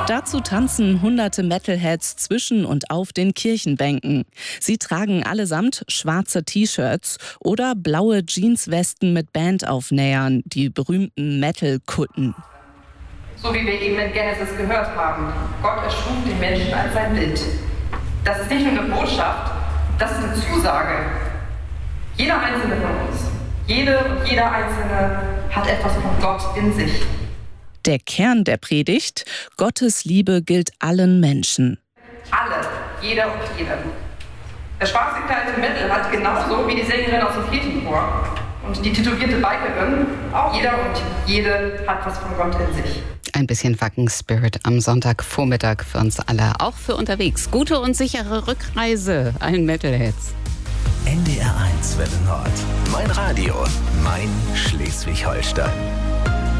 Dazu tanzen hunderte Metalheads zwischen und auf den Kirchenbänken. Sie tragen allesamt schwarze T-Shirts oder blaue Jeanswesten mit Bandaufnähern, die berühmten Metal-Kutten. So wie wir eben in Genesis gehört haben, Gott erschuf den Menschen als sein Bild. Das ist nicht nur eine Botschaft, das ist eine Zusage. Jeder Einzelne von uns, jede und jeder Einzelne hat etwas von Gott in sich. Der Kern der Predigt: Gottes Liebe gilt allen Menschen. Alle, jeder und jede. Der schwarz gekleidete Metal hat genauso wie die Sängerin aus dem Kirchenchor und die tätowierte Bikerin, auch jeder und jede hat was von Gott in sich. Ein bisschen Wacken-Spirit am Sonntagvormittag für uns alle, auch für unterwegs. Gute und sichere Rückreise allen Metalheads. NDR 1 Welle Nord. Mein Radio, mein Schleswig-Holstein.